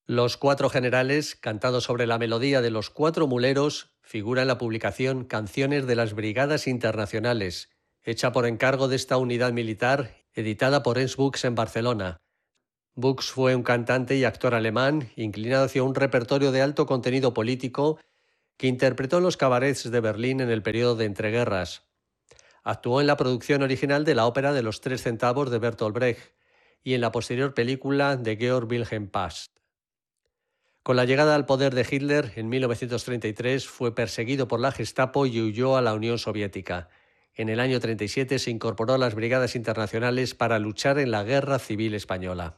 Los cuatro generales, cantados sobre la melodía de los cuatro muleros, figura en la publicación Canciones de las Brigadas Internacionales, hecha por encargo de esta unidad militar, editada por Ens Books en Barcelona. Books fue un cantante y actor alemán, inclinado hacia un repertorio de alto contenido político, que interpretó en los cabarets de Berlín en el periodo de entreguerras. Actuó en la producción original de la ópera de los Tres Centavos de Bertolt Brecht y en la posterior película de Georg Wilhelm Past. Con la llegada al poder de Hitler en 1933 fue perseguido por la Gestapo y huyó a la Unión Soviética. En el año 37 se incorporó a las Brigadas Internacionales para luchar en la Guerra Civil Española.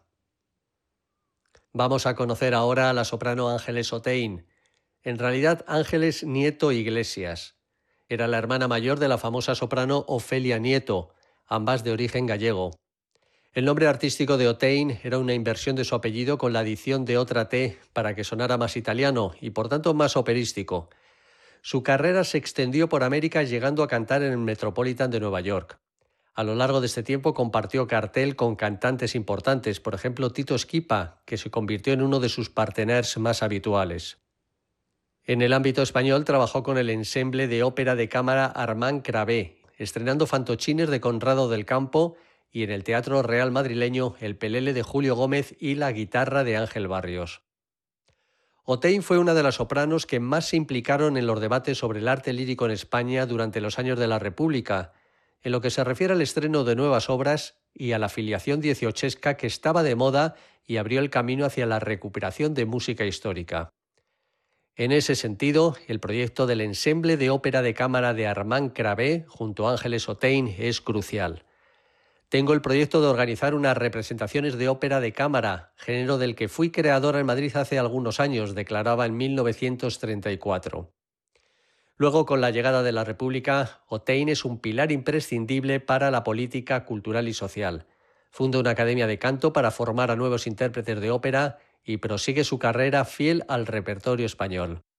Vamos a conocer ahora a la soprano Ángeles Othein. En realidad, Ángeles Nieto Iglesias. Era la hermana mayor de la famosa soprano Ofelia Nieto, ambas de origen gallego. El nombre artístico de Othein era una inversión de su apellido con la adición de otra T para que sonara más italiano y por tanto más operístico. Su carrera se extendió por América llegando a cantar en el Metropolitan de Nueva York. A lo largo de este tiempo compartió cartel con cantantes importantes, por ejemplo Tito Schipa, que se convirtió en uno de sus partenaires más habituales. En el ámbito español trabajó con el ensemble de ópera de cámara Armand Cravé, estrenando fantochines de Conrado del Campo, y en el Teatro Real madrileño el pelele de Julio Gómez y la guitarra de Ángel Barrios. Othein fue una de las sopranos que más se implicaron en los debates sobre el arte lírico en España durante los años de la República, en lo que se refiere al estreno de nuevas obras y a la filiación dieciochesca que estaba de moda y abrió el camino hacia la recuperación de música histórica. En ese sentido, el proyecto del ensemble de ópera de cámara de Armand Cravé junto a Ángeles Othein es crucial. Tengo el proyecto de organizar unas representaciones de ópera de cámara, género del que fui creadora en Madrid hace algunos años, declaraba en 1934. Luego, con la llegada de la República, Othein es un pilar imprescindible para la política cultural y social. Funda una academia de canto para formar a nuevos intérpretes de ópera y prosigue su carrera fiel al repertorio español.